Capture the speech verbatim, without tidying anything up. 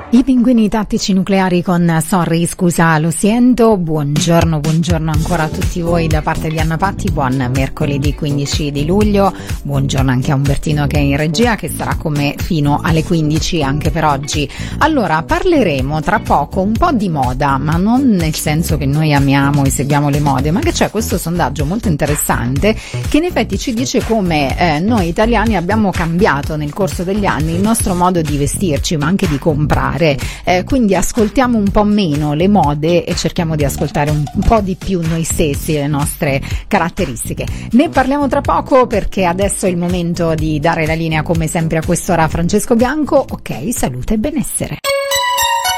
I pinguini tattici nucleari con Sorry, scusa, lo sento. Buongiorno, buongiorno ancora a tutti voi da parte di Anna Patti. Buon mercoledì quindici di luglio. Buongiorno anche a Umbertino che è in regia, che sarà con me fino alle quindici anche per oggi. Allora, parleremo tra poco un po' di moda, ma non nel senso che noi amiamo e seguiamo le mode, ma che c'è questo sondaggio molto interessante che in effetti ci dice come eh, noi italiani abbiamo cambiato nel corso degli anni il nostro modo di vestirci, ma anche di comprare. Eh, quindi ascoltiamo un po' meno le mode e cerchiamo di ascoltare un, un po' di più noi stessi, le nostre caratteristiche. Ne parliamo tra poco, perché adesso è il momento di dare la linea come sempre a quest'ora a Francesco Bianco. Ok, salute e benessere.